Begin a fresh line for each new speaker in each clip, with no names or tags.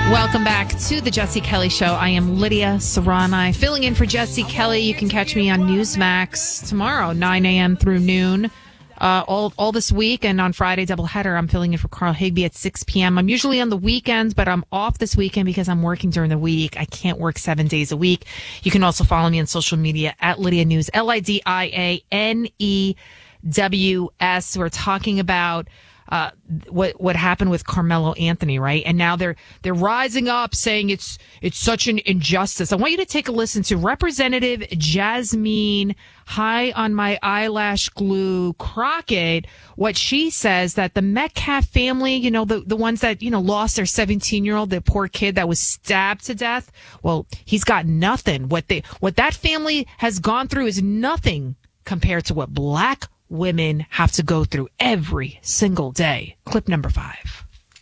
Welcome back to the Jesse Kelly Show. I am Lydia Serrani, filling in for Jesse Kelly. You can catch me on Newsmax tomorrow, 9 a.m. through noon. All this week, and on Friday, doubleheader, I'm filling in for Carl Higbee at 6 p.m. I'm usually on the weekends, but I'm off this weekend because I'm working during the week. I can't work 7 days a week. You can also follow me on social media at Lydia News, LIDIANEWS. We're talking about what happened with Carmelo Anthony, right? And now they're rising up saying it's such an injustice. I want you to take a listen to Representative Jasmine High on My Eyelash Glue Crockett. What she says, that the Metcalf family, the ones that, lost their 17-year-old, the poor kid that was stabbed to death. Well, he's got nothing. What that family has gone through is nothing compared to what black women have to go through every single day. Clip number 5.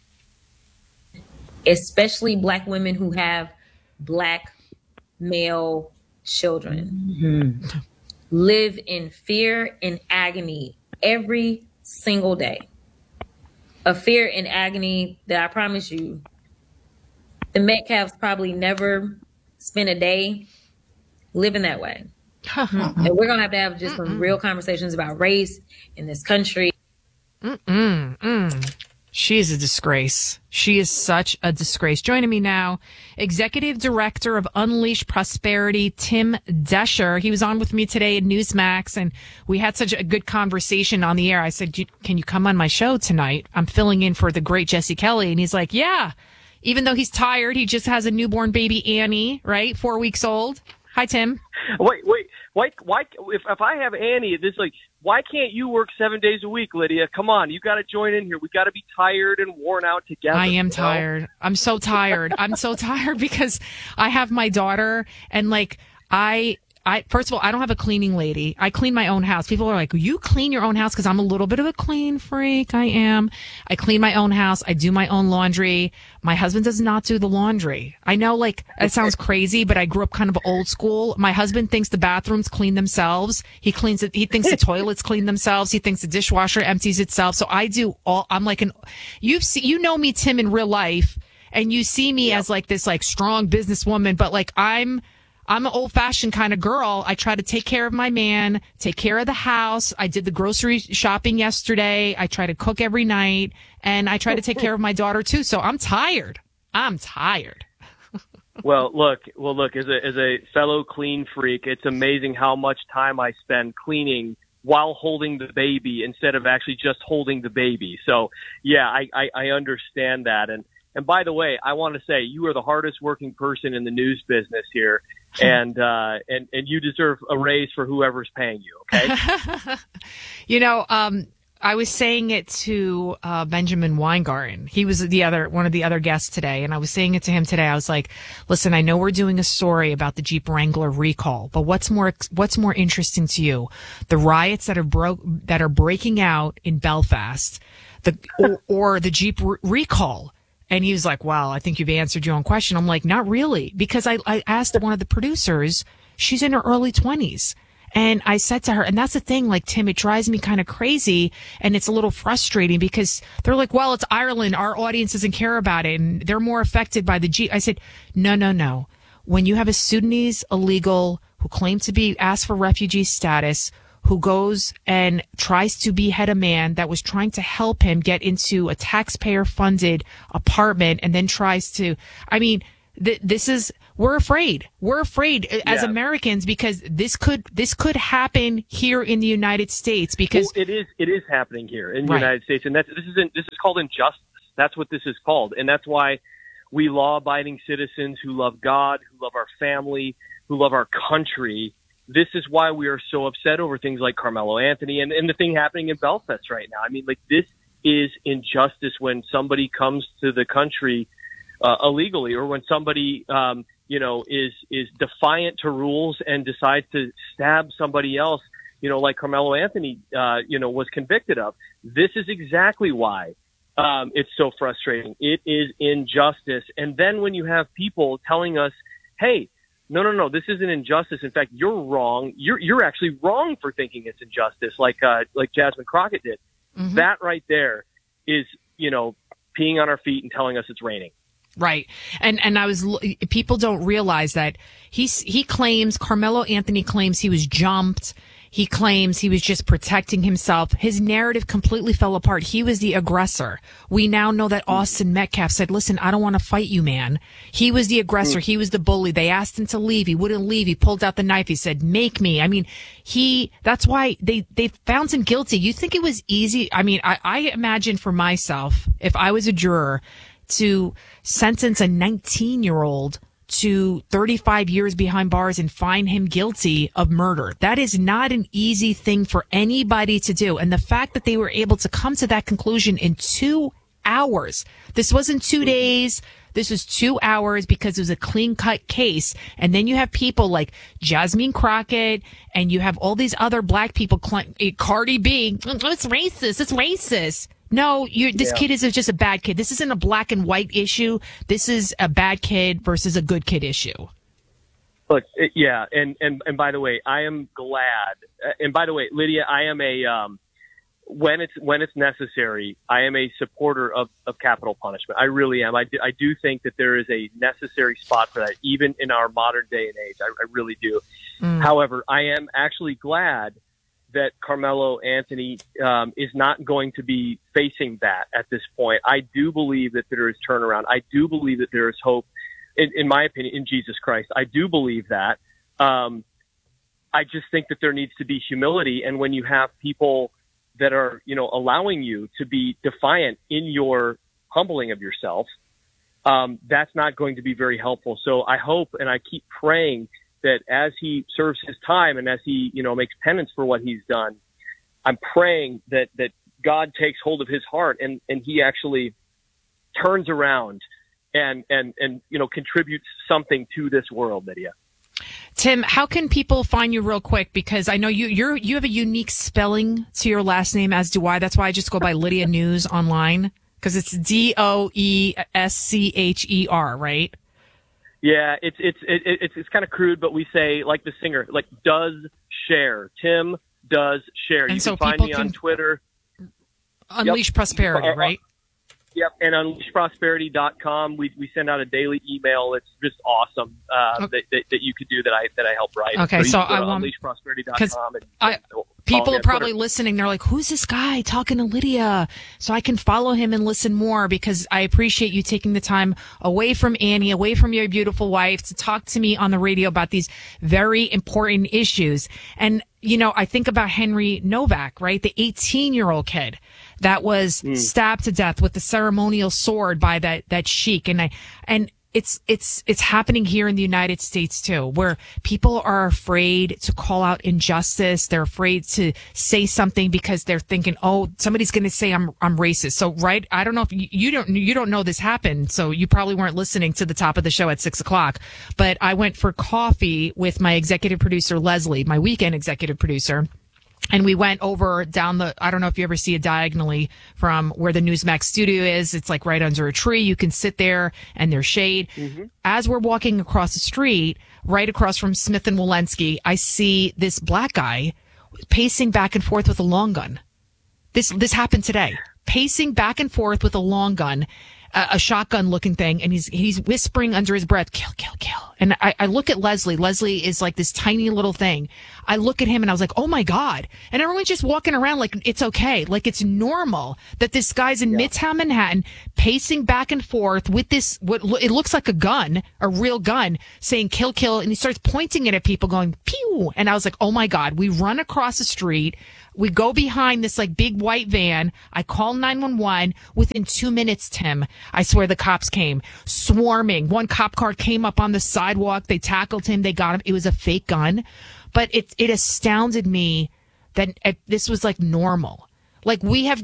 Especially black women who have black male children live in fear and agony every single day. A fear and agony that I promise you, the Metcalfs probably never spent a day living that way. And we're going to have just some real conversations about race in this country.
She is a disgrace. She is such a disgrace. Joining me now, Executive Director of Unleash Prosperity, Tim Descher. He was on with me today at Newsmax, and we had such a good conversation on the air. I said, can you come on my show tonight? I'm filling in for the great Jesse Kelly. And he's like, yeah. Even though he's tired, he just has a newborn baby, Annie, right? 4 weeks old. Hi, Tim.
Wait. Why? If I have Annie, why can't you work 7 days a week, Lydia? Come on, you got to join in here. We got to be tired and worn out together.
I am tired. I'm so tired. I'm so tired because I have my daughter, and I first of all, I don't have a cleaning lady. I clean my own house. People are like, you clean your own house? Because I'm a little bit of a clean freak. I am. I clean my own house. I do my own laundry. My husband does not do the laundry. I know, it sounds crazy, but I grew up kind of old school. My husband thinks the bathrooms clean themselves. He cleans it. He thinks the toilets clean themselves. He thinks the dishwasher empties itself. So I do all, I'm like you know me, Tim, in real life, and you see me as this strong businesswoman, but I'm an old-fashioned kind of girl. I try to take care of my man, take care of the house. I did the grocery shopping yesterday. I try to cook every night, and I try to take care of my daughter too. So I'm tired.
Well, look. As a fellow clean freak, it's amazing how much time I spend cleaning while holding the baby instead of actually just holding the baby. So, yeah, I understand that. And by the way, I want to say you are the hardest working person in the news business here. And you deserve a raise for whoever's paying you. Okay.
I was saying it to Benjamin Weingarten. He was one of the other guests today, and I was saying it to him today. I was like, "Listen, I know we're doing a story about the Jeep Wrangler recall, but what's more interesting to you? The riots that are breaking out in Belfast, or the Jeep recall?" And he was like, "Well, I think you've answered your own question." I'm like, "Not really," because I asked one of the producers. She's in her early 20s. And I said to her, and that's the thing, Tim, it drives me kind of crazy, and it's a little frustrating because they're like, well, it's Ireland. Our audience doesn't care about it, and they're more affected by the Jeep. I said, no. When you have a Sudanese illegal who claimed to be asked for refugee status, who goes and tries to behead a man that was trying to help him get into a taxpayer-funded apartment, and then tries to, we're afraid. We're afraid as Americans because this could happen here in the United States because
it is happening here in the United States, and this is called injustice. That's what this is called, and that's why we law-abiding citizens who love God, who love our family, who love our country. This is why we are so upset over things like Carmelo Anthony and the thing happening in Belfast right now. This is injustice when somebody comes to the country illegally, or when somebody is defiant to rules and decides to stab somebody else, like Carmelo Anthony, was convicted of. This is exactly why it's so frustrating. It is injustice. And then when you have people telling us, hey, no, this isn't injustice. In fact, you're wrong. You're actually wrong for thinking it's injustice, like Jasmine Crockett did. Mm-hmm. That right there is, peeing on our feet and telling us it's raining.
Right. And people don't realize that he claims, Carmelo Anthony claims he was jumped. He claims he was just protecting himself. His narrative completely fell apart. He was the aggressor. We now know that Austin Metcalf said, listen, I don't want to fight you, man. He was the aggressor. He was the bully. They asked him to leave. He wouldn't leave. He pulled out the knife. He said, make me. I mean, that's why they found him guilty. You think it was easy? I mean, I imagine for myself, if I was a juror, to sentence a 19-year-old to 35 years behind bars and find him guilty of murder. That is not an easy thing for anybody to do. And the fact that they were able to come to that conclusion in 2 hours, this wasn't 2 days. This was 2 hours because it was a clean-cut case. And then you have people like Jasmine Crockett, and you have all these other black people, Cardi B, it's racist, it's racist. No, this kid is just a bad kid. This isn't a black and white issue. This is a bad kid versus a good kid issue.
Look, and by the way, I am glad. And by the way, Lydia, I am when it's necessary, I am a supporter of capital punishment. I really am. I do think that there is a necessary spot for that, even in our modern day and age. I really do. However, I am actually glad that Carmelo Anthony is not going to be facing that at this point. I do believe that there is turnaround. I do believe that there is hope, in my opinion, in Jesus Christ. I do believe that. I just think that there needs to be humility. And when you have people that are, allowing you to be defiant in your humbling of yourself, that's not going to be very helpful. So I hope, and I keep praying, that as he serves his time and as he, makes penance for what he's done, I'm praying that God takes hold of his heart and he actually turns around and contributes something to this world, Lydia.
Tim, how can people find you real quick? Because I know you have a unique spelling to your last name, as do I. That's why I just go by Lydia News online, because it's Doeschcher, right?
Yeah, it's kind of crude, but we say, like the singer, like does share. Tim does share.
And
you
so
can find me on Twitter.
Unleash Prosperity, right?
Yep, and unleashprosperity.com. We send out a daily email. It's just awesome that you could do that I help write.
Okay, so I
want unleashprosperity.com.
People are probably listening. They're like, who's this guy talking to Lydia? So I can follow him and listen more, because I appreciate you taking the time away from Annie, away from your beautiful wife, to talk to me on the radio about these very important issues. And, I think about Henry Novak, right? The 18-year-old kid that was stabbed to death with the ceremonial sword by that sheik. And it's happening here in the United States too, where people are afraid to call out injustice. They're afraid to say something because they're thinking, oh, somebody's going to say I'm racist. So, right. I don't know if you don't know this happened. So you probably weren't listening to the top of the show at 6:00, but I went for coffee with my executive producer, Leslie, my weekend executive producer. And we went over down I don't know if you ever see it diagonally from where the Newsmax studio is. It's like right under a tree. You can sit there and there's shade. Mm-hmm. As we're walking across the street, right across from Smith and Walensky, I see this black guy pacing back and forth with a long gun. This happened today. Pacing back and forth with a long gun, a shotgun looking thing. And he's whispering under his breath, kill, kill, kill. And I look at Leslie. Leslie is like this tiny little thing. I look at him and I was like, oh my God. And everyone's just walking around like it's okay. Like it's normal that this guy's in Midtown Manhattan pacing back and forth with this, what it looks like a gun, a real gun, saying kill, kill. And he starts pointing it at people going, pew. And I was like, oh my God. We run across the street. We go behind this like big white van. I call 911. Within 2 minutes, Tim, I swear the cops came swarming. One cop car came up on the sidewalk. They tackled him. They got him. It was a fake gun. But it astounded me that this was like normal. Like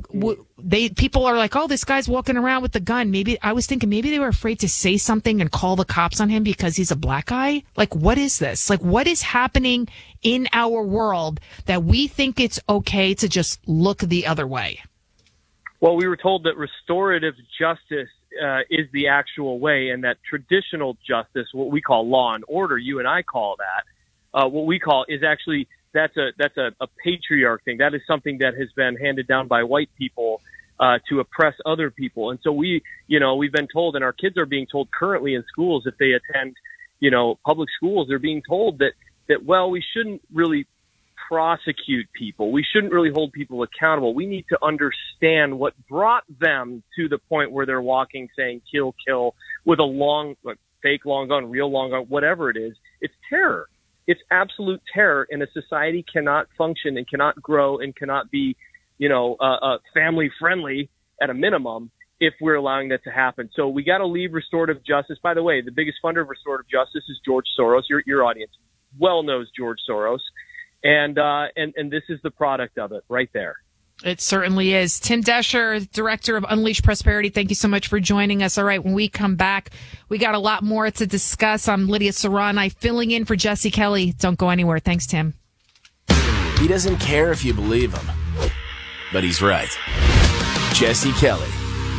people are like, oh, this guy's walking around with the gun. Maybe I was thinking maybe they were afraid to say something and call the cops on him because he's a black guy. Like, what is this? Like, what is happening in our world that we think it's okay to just look the other way?
Well, we were told that restorative justice is the actual way, and that traditional justice, what we call law and order, you and I call that, what we call is actually that's a patriarch thing. That is something that has been handed down by white people to oppress other people. And so we've been told, and our kids are being told currently in schools, if they attend, public schools, they're being told that, well, we shouldn't really prosecute people. We shouldn't really hold people accountable. We need to understand what brought them to the point where they're walking, saying, kill, kill, with a fake long gun, real long gun, whatever it is. It's terror. It's absolute terror, and a society cannot function and cannot grow and cannot be, family friendly at a minimum if we're allowing that to happen. So we got to leave restorative justice. By the way, the biggest funder of restorative justice is George Soros. Your audience well knows George Soros. And this is the product of it right there.
It certainly is. Tim Doescher, director of Unleash Prosperity, thank you so much for joining us. All right, when we come back, we got a lot more to discuss. I'm Lydia Serrani, filling in for Jesse Kelly. Don't go anywhere. Thanks, Tim.
He doesn't care if you believe him, but he's right. Jesse Kelly.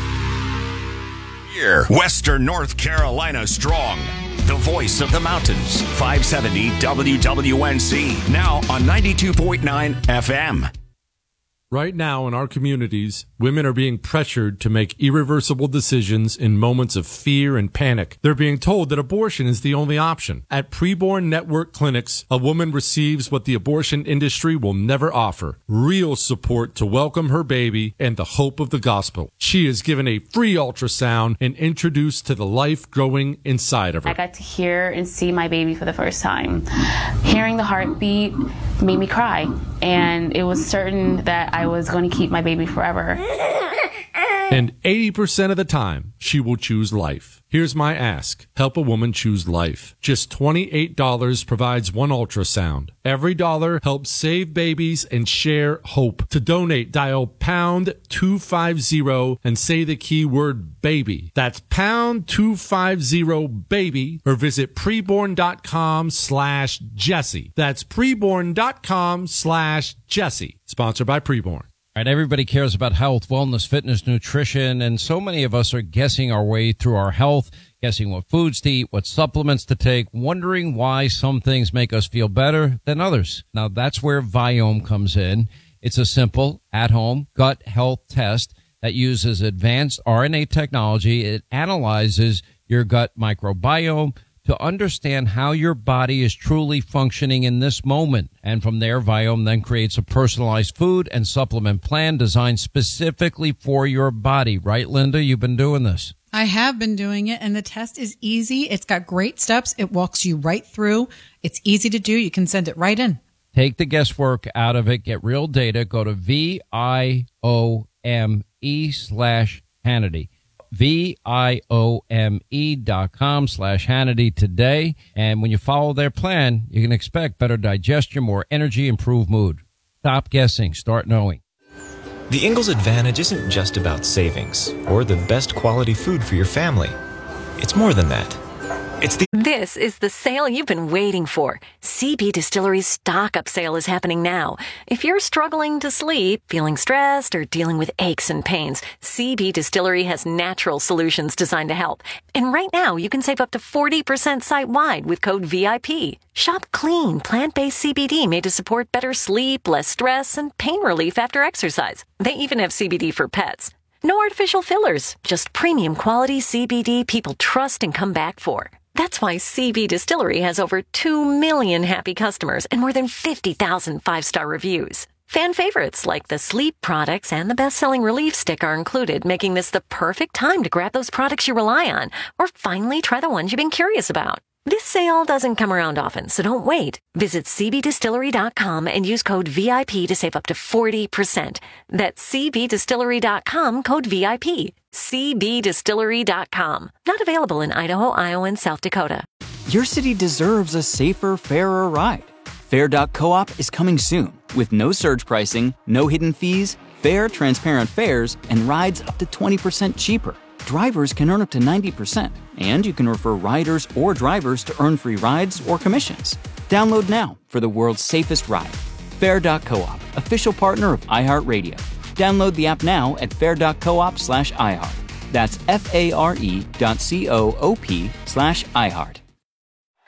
Here, Western North Carolina strong. The voice of the mountains, 570 WWNC, now on 92.9 FM.
Right now in our communities, women are being pressured to make irreversible decisions in moments of fear and panic. They're being told that abortion is the only option. At Preborn Network Clinics, a woman receives what the abortion industry will never offer: real support to welcome her baby and the hope of the gospel. She is given a free ultrasound and introduced to the life growing inside of her.
I got to hear and see my baby for the first time. Hearing the heartbeat made me cry, and it was certain that I was going to keep my baby forever.
And 80% of the time, she will choose life. Here's my ask. Help a woman choose life. Just $28 provides one ultrasound. Every dollar helps save babies and share hope. To donate, dial pound 250 and say the keyword baby. That's pound 250 baby, or visit preborn.com/Jesse. That's preborn.com/Jesse. Sponsored by Preborn.
All right, everybody cares about health, wellness, fitness, nutrition, and so many of us are guessing our way through our health, guessing what foods to eat, what supplements to take, wondering why some things make us feel better than others. Now, that's where Viome comes in. It's a simple, at-home gut health test that uses advanced RNA technology. It analyzes your gut microbiome to understand how your body is truly functioning in this moment. And from there, Viome then creates a personalized food and supplement plan designed specifically for your body. Right, Linda? You've been doing this.
I have been doing it, and the test is easy. It's got great steps. It walks you right through. It's easy to do. You can send it right in.
Take the guesswork out of it. Get real data. Go to VIOME/Hannity. VIOME.com/Hannity today. And when you follow their plan, you can expect better digestion, more energy, improved mood. Stop guessing. Start knowing.
The Ingalls Advantage isn't just about savings or the best quality food for your family. It's more than that.
This is the sale you've been waiting for. CB Distillery's Stock Up sale is happening now. If you're struggling to sleep, feeling stressed, or dealing with aches and pains, CB Distillery has natural solutions designed to help. And right now, you can save up to 40% site-wide with code VIP. Shop clean, plant-based CBD made to support better sleep, less stress, and pain relief after exercise. They even have CBD for pets. No artificial fillers, just premium quality CBD people trust and come back for. That's why CB Distillery has over 2 million happy customers and more than 50,000 five-star reviews. Fan favorites like the sleep products and the best-selling Relief Stick are included, making this the perfect time to grab those products you rely on or finally try the ones you've been curious about. This sale doesn't come around often, so don't wait. Visit cbdistillery.com and use code VIP to save up to 40%. That's cbdistillery.com, code VIP. cbdistillery.com. Not available in Idaho, Iowa, and South Dakota.
Your city deserves a safer, fairer ride. Fair.coop is coming soon with no surge pricing, no hidden fees, fair, transparent fares, and rides up to 20% cheaper. Drivers can earn up to 90%, and you can refer riders or drivers to earn free rides or commissions. Download now for the world's safest ride. Fair.coop, official partner of iHeartRadio. Download the app now at fair.coop/iHeart. That's FARE.coop/iHeart.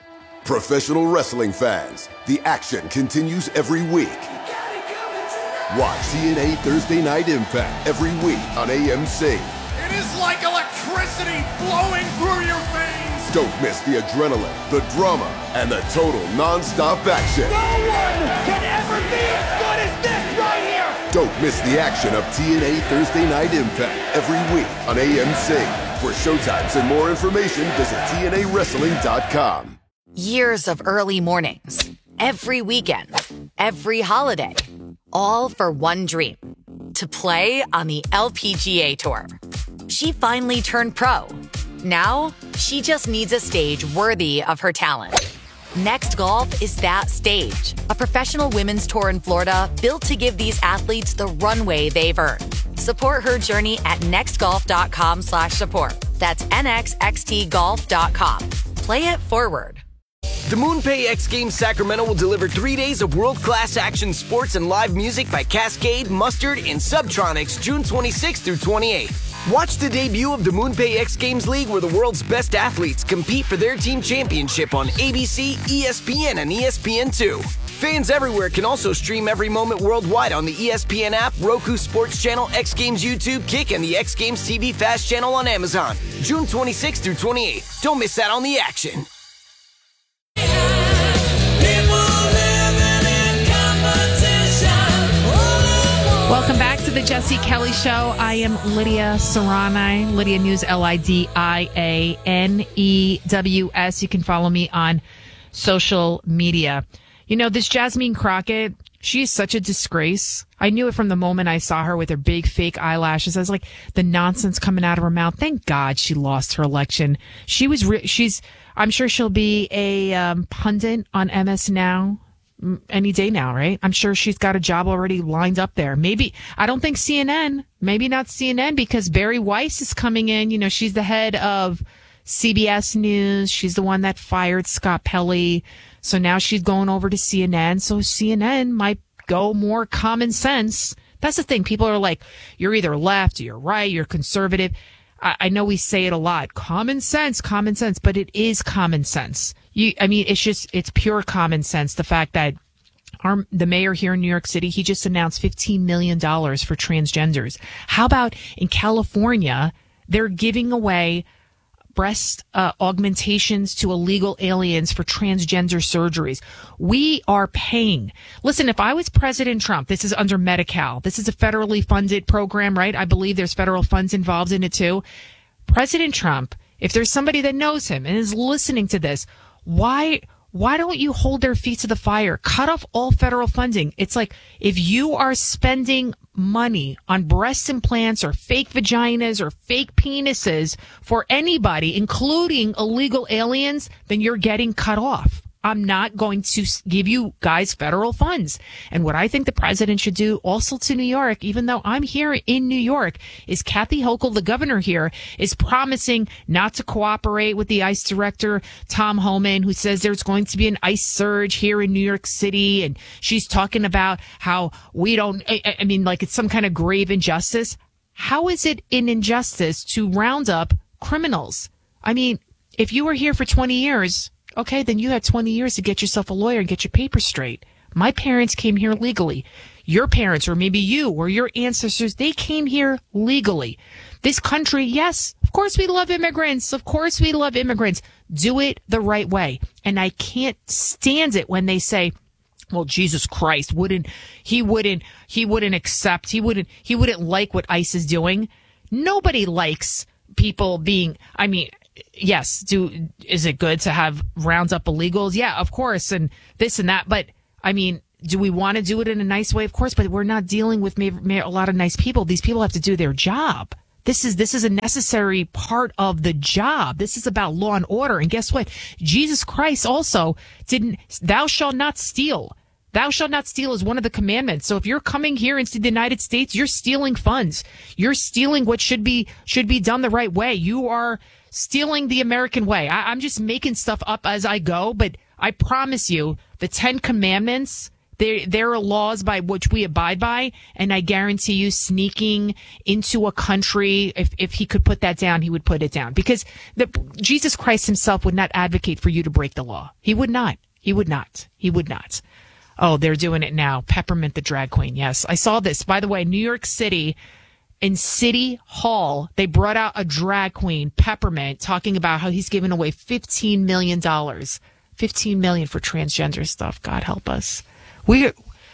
Professional wrestling fans, the action continues every week. Watch TNA Thursday Night Impact every week on AMC.
It is like electricity flowing through your veins.
Don't miss the adrenaline, the drama, and the total non-stop action.
No one can ever be as good as this right here.
Don't miss the action of TNA Thursday Night Impact every week on AMC. For showtimes and more information, visit TNAWrestling.com.
Years of early mornings, every weekend, every holiday, all for one dream, to play on the LPGA Tour. She finally turned pro. Now, she just needs a stage worthy of her talent. Next Golf is that stage, a professional women's tour in Florida built to give these athletes the runway they've earned. Support her journey at nextgolf.com/support. That's nxxtgolf.com. Play it forward.
The MoonPay X Games Sacramento will deliver 3 days of world-class action sports and live music by Cascade, Mustard, and Subtronics June 26th through 28th. Watch the debut of the MoonPay X Games League, where the world's best athletes compete for their team championship on ABC, ESPN, and ESPN2. Fans everywhere can also stream every moment worldwide on the ESPN app, Roku Sports Channel, X Games YouTube, Kick, and the X Games TV Fast Channel on Amazon. June 26th through 28th. Don't miss out on the action.
Welcome back to the Jesse Kelly Show. I am Lydia Serrani, Lydia News, LIDIANEWS. You can follow me on social media. You know, this Jasmine Crockett, she's such a disgrace. I knew it from the moment I saw her with her big fake eyelashes. I was like, the nonsense coming out of her mouth. Thank God she lost her election. I'm sure she'll be a pundit on MS Now any day now, right? I'm sure she's got a job already lined up there. Maybe, I don't think CNN, maybe not CNN, because Barry Weiss is coming in. You know, she's the head of CBS News. She's the one that fired Scott Pelley. So now she's going over to CNN. So CNN might go more common sense. That's the thing. People are like, you're either left, or you're right, you're conservative. I know we say it a lot. Common sense, but it is common sense. It's pure common sense. The fact that the mayor here in New York City, he just announced $15 million for transgenders. How about in California, they're giving away breast augmentations to illegal aliens for transgender surgeries. We are paying. Listen, if I was President Trump, this is under Medi-Cal. This is a federally funded program, right? I believe there's federal funds involved in it too. President Trump, if there's somebody that knows him and is listening to this, why don't you hold their feet to the fire? Cut off all federal funding. It's like, if you are spending money on breast implants or fake vaginas or fake penises for anybody, including illegal aliens, then you're getting cut off. I'm not going to give you guys federal funds. And what I think the president should do also to New York, even though I'm here in New York, is Kathy Hochul, the governor here, is promising not to cooperate with the ICE director, Tom Homan, who says there's going to be an ICE surge here in New York City. And she's talking about how like it's some kind of grave injustice. How is it an injustice to round up criminals? I mean, if you were here for 20 years, okay, then you had 20 years to get yourself a lawyer and get your papers straight. My parents came here legally. Your parents, or maybe you or your ancestors, they came here legally. This country, yes, of course we love immigrants. Of course we love immigrants. Do it the right way. And I can't stand it when they say, well, Jesus Christ, he wouldn't like what ICE is doing. Nobody likes people being, yes, is it good to have rounds up illegals? Yeah, of course, and this and that. But, do we want to do it in a nice way? Of course, but we're not dealing with a lot of nice people. These people have to do their job. This is a necessary part of the job. This is about law and order. And guess what? Jesus Christ also thou shalt not steal. Thou shalt not steal is one of the commandments. So if you're coming here into the United States, you're stealing funds. You're stealing what should be done the right way. You are stealing the American way. I'm just making stuff up as I go, but I promise you, the 10 Commandments, there are laws by which we abide by, and I guarantee you, sneaking into a country, if he could put that down, he would put it down. Because Jesus Christ himself would not advocate for you to break the law. He would not. He would not. He would not. Oh, they're doing it now. Peppermint the drag queen. Yes, I saw this. By the way, New York City, in City Hall, they brought out a drag queen, Peppermint, talking about how he's giving away $15 million. $15 million for transgender stuff. God help us. Oh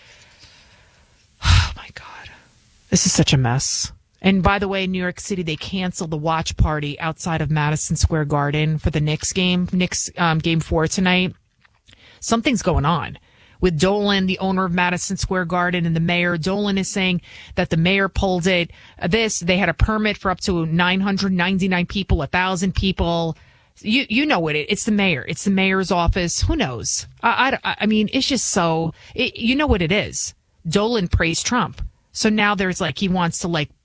my God. This is such a mess. And by the way, New York City, they canceled the watch party outside of Madison Square Garden for the Knicks game, game 4 tonight. Something's going on with Dolan, the owner of Madison Square Garden, and the mayor. Dolan is saying that the mayor pulled it. They had a permit for up to 999 people, 1,000 people. You know what it's the mayor. It's the mayor's office. Who knows? I mean, it's just so, you know what it is. Dolan praised Trump. So now there's he wants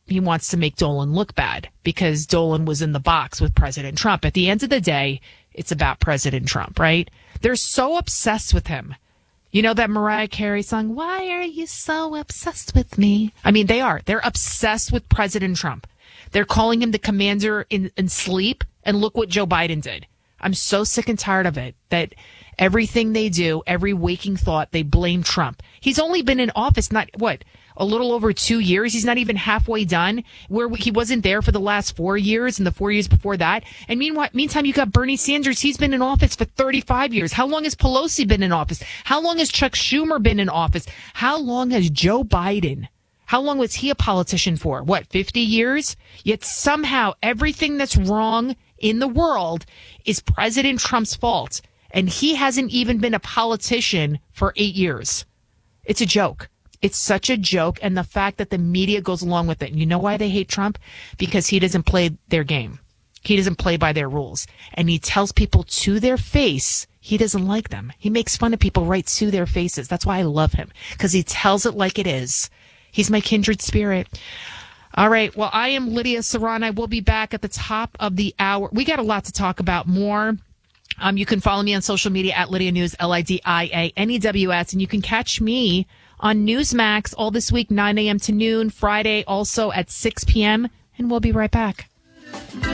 to make Dolan look bad because Dolan was in the box with President Trump. At the end of the day, it's about President Trump, right? They're so obsessed with him. You know that Mariah Carey song, "Why Are You So Obsessed With Me?" I mean, they are. They're obsessed with President Trump. They're calling him the commander in sleep, and look what Joe Biden did. I'm so sick and tired of it, that everything they do, every waking thought, they blame Trump. He's only been in office, a little over 2 years. He's not even halfway done, where he wasn't there for the last 4 years and the 4 years before that. And meantime, you got Bernie Sanders. He's been in office for 35 years. How long has Pelosi been in office? How long has Chuck Schumer been in office? How long has Joe Biden? How long was he a politician for? 50 years? Yet somehow everything that's wrong in the world is President Trump's fault. And he hasn't even been a politician for 8 years. It's a joke. It's such a joke, and the fact that the media goes along with it. And you know why they hate Trump? Because he doesn't play their game. He doesn't play by their rules. And he tells people to their face he doesn't like them. He makes fun of people right to their faces. That's why I love him, because he tells it like it is. He's my kindred spirit. All right. Well, I am Lydia Serrano. We'll be back at the top of the hour. We got a lot to talk about more. You can follow me on social media at Lydia News, LIDIANEWS, and you can catch me on Newsmax all this week, 9 a.m. to noon, Friday also at 6 p.m., and we'll be right back.